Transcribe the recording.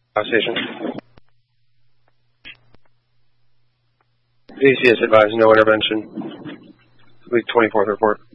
Station. DCS advised no intervention. Week 24th report.